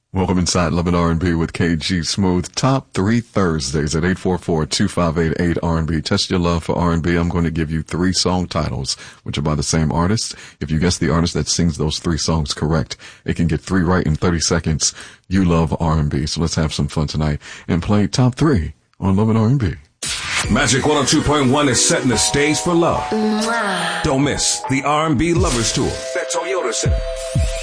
Welcome inside Love and R&B with KG Smooth. Top 3 Thursdays at 844-2588-R&B. Test your love for R&B. I'm going to give you 3 song titles, which are by the same artist. If you guess the artist that sings those 3 songs correct, it can get 3 right in 30 seconds. You love R&B. So let's have some fun tonight and play Top 3 on Love and R&B. Magic 102.1 is setting the stage for love. Don't miss the R&B Lovers Tour at Toyota Center.